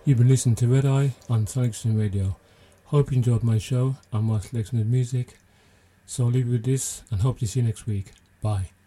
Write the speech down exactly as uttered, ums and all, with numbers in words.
You've been listening to Red Eye on Sonic Stream Radio. Hope you enjoyed my show and my selection of music. So I'll leave you with this and hope to see you next week. Bye.